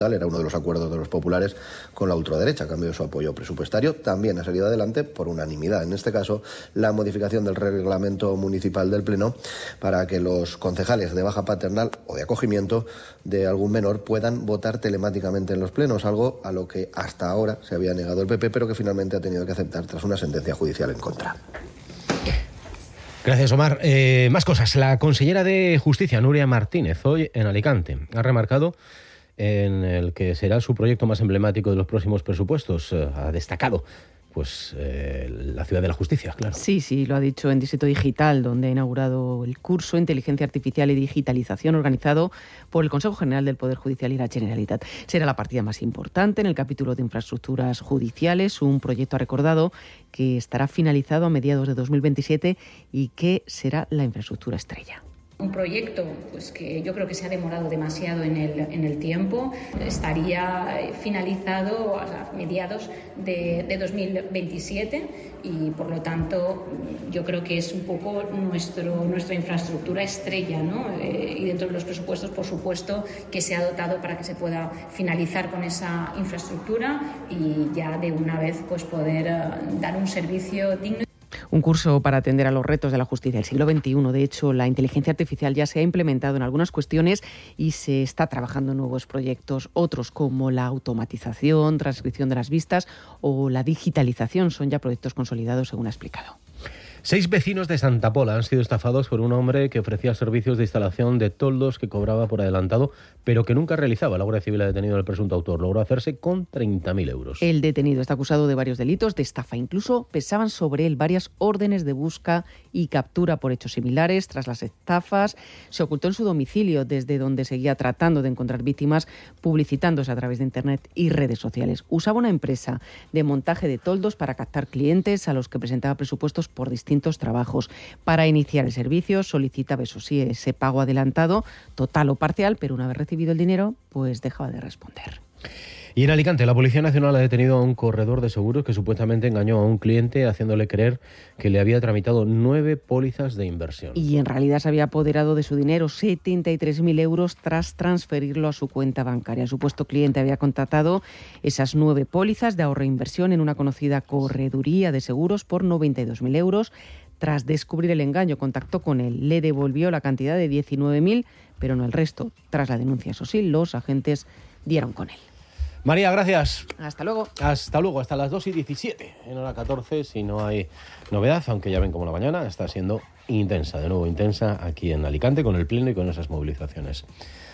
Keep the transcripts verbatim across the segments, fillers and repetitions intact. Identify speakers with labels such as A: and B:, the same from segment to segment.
A: Era uno de los acuerdos de los populares con la ultraderecha, a cambio de su apoyo presupuestario. También ha salido adelante por unanimidad. En este caso, la modificación del reglamento municipal del Pleno para que los concejales de baja paternal o de acogimiento de algún menor puedan votar telemáticamente en los plenos, algo a lo que hasta ahora se había negado el P P, pero que finalmente ha tenido que aceptar tras una sentencia judicial en contra.
B: Gracias, Omar. Eh, más cosas. La consellera de Justicia, Nuria Martínez, hoy en Alicante, ha remarcado en el que será su proyecto más emblemático de los próximos presupuestos. Eh, ha destacado pues eh, la Ciudad de la Justicia, claro.
C: Sí, sí, lo ha dicho en Distrito Digital, donde ha inaugurado el curso Inteligencia Artificial y Digitalización organizado por el Consejo General del Poder Judicial y la Generalitat. Será la partida más importante en el capítulo de infraestructuras judiciales, un proyecto, ha recordado, que estará finalizado a mediados de dos mil veintisiete y que será la infraestructura estrella.
D: Un proyecto pues, que yo creo que se ha demorado demasiado en el, en el tiempo. Estaría finalizado a mediados de, de dos mil veintisiete y, por lo tanto, yo creo que es un poco nuestro, nuestra infraestructura estrella, ¿no? Eh, y dentro de los presupuestos, por supuesto, que se ha dotado para que se pueda finalizar con esa infraestructura y ya de una vez pues, poder uh, dar un servicio digno.
C: Un curso para atender a los retos de la justicia del siglo veintiuno. De hecho, la inteligencia artificial ya se ha implementado en algunas cuestiones y se está trabajando en nuevos proyectos. Otros, como la automatización, transcripción de las vistas o la digitalización, son ya proyectos consolidados, según ha explicado.
B: Seis vecinos de Santa Pola han sido estafados por un hombre que ofrecía servicios de instalación de toldos que cobraba por adelantado, pero que nunca realizaba. La Guardia Civil ha detenido al presunto autor. Logró hacerse con treinta mil euros.
C: El detenido está acusado de varios delitos de estafa. Incluso pesaban sobre él varias órdenes de busca y captura por hechos similares. Tras las estafas, se ocultó en su domicilio, desde donde seguía tratando de encontrar víctimas, publicitándose a través de Internet y redes sociales. Usaba una empresa de montaje de toldos para captar clientes a los que presentaba presupuestos por distintos trabajos. Para iniciar el servicio solicitaba, eso sí, ese pago adelantado, total o parcial, pero una vez recibido el dinero, pues dejaba de responder.
B: Y en Alicante, la Policía Nacional ha detenido a un corredor de seguros que supuestamente engañó a un cliente haciéndole creer que le había tramitado nueve pólizas de inversión.
C: Y en realidad se había apoderado de su dinero, setenta y tres mil euros, tras transferirlo a su cuenta bancaria. El supuesto cliente había contratado esas nueve pólizas de ahorro e inversión en una conocida correduría de seguros por noventa y dos mil euros. Tras descubrir el engaño, contactó con él. Le devolvió la cantidad de diecinueve mil, pero no el resto. Tras la denuncia, eso sí, los agentes dieron con él.
B: María, gracias.
C: Hasta luego.
B: Hasta luego, hasta las dos y diecisiete. En hora catorce, si no hay novedad, aunque ya ven como la mañana está siendo intensa, de nuevo intensa aquí en Alicante, con el Pleno y con esas movilizaciones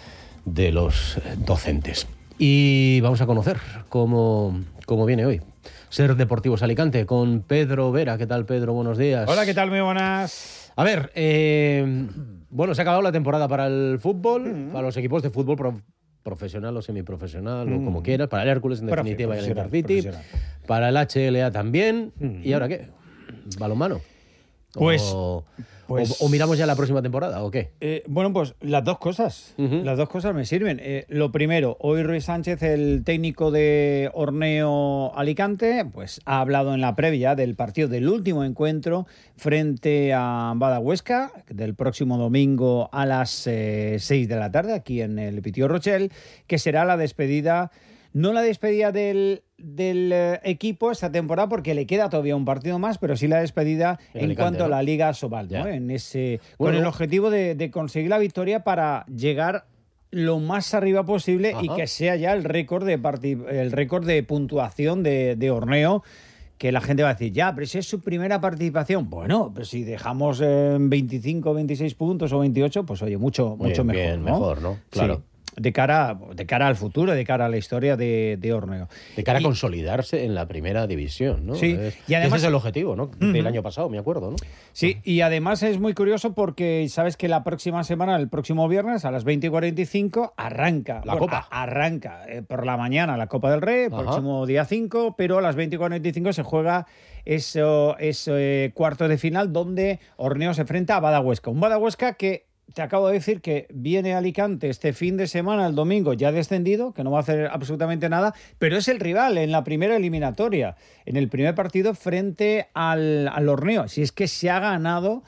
B: de los docentes. Y vamos a conocer cómo, cómo viene hoy Ser Deportivos Alicante con Pedro Vera. ¿Qué tal, Pedro? Buenos días.
E: Hola, ¿qué tal? Muy buenas.
B: A ver, eh, bueno, se ha acabado la temporada para el fútbol, mm. para los equipos de fútbol pro- profesional o semiprofesional, mm. o como quieras, para el Hércules en definitiva y el Intercity, para el H L A también. Mm. ¿Y ahora qué? ¿Balonmano?
E: Pues,
B: o,
E: pues
B: o, ¿O miramos ya la próxima temporada o qué?
E: Eh, bueno, pues las dos cosas. Uh-huh. Las dos cosas me sirven. Eh, lo primero, hoy Ruiz Sánchez, el técnico de Orneo Alicante, pues ha hablado en la previa del partido del último encuentro frente a Badahuesca, del próximo domingo a las eh, seis de la tarde, aquí en el Pitió Rochel, que será la despedida, no la despedida del... del eh, equipo esta temporada, porque le queda todavía un partido más, pero sí la despedida en, en Alicante, cuanto, ¿no?, a la Liga Sobal, ¿no? En ese, bueno, con el objetivo de, de conseguir la victoria para llegar lo más arriba posible. Ajá. Y que sea ya el récord de parti- el récord de puntuación de, de Orneo, que la gente va a decir, ya, pero si es su primera participación. Bueno, pero si dejamos eh, veinticinco, veintiséis puntos o veintiocho, pues oye, mucho, Muy mucho bien, mejor, ¿no?
B: mejor, ¿no? Claro.
E: Sí. De cara, de cara al futuro, de cara a la historia de, de Orneo.
B: De cara
E: y,
B: a consolidarse en la primera división, ¿no?
E: Sí,
B: es,
E: y además,
B: ese es el objetivo, ¿no?
E: Uh-huh.
B: Del año pasado, me acuerdo, ¿no?
E: Sí, y además es muy curioso porque sabes que la próxima semana, el próximo viernes, a las veinte y cuarenta y cinco, arranca.
B: La
E: bueno,
B: Copa.
E: A, arranca eh, por la mañana la Copa del Rey, Ajá. próximo día cinco, pero a las veinte y cuarenta y cinco se juega eso, ese cuarto de final donde Orneo se enfrenta a Badahuesca. Un Badahuesca que... Te acabo de decir que viene a Alicante este fin de semana, el domingo, ya descendido, que no va a hacer absolutamente nada, pero es el rival en la primera eliminatoria, en el primer partido frente al, al Orneo. Si es que se ha ganado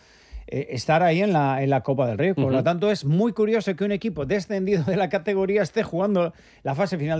E: eh, estar ahí en la, en la Copa del Rey. Por uh-huh. lo tanto, es muy curioso que un equipo descendido de la categoría esté jugando la fase final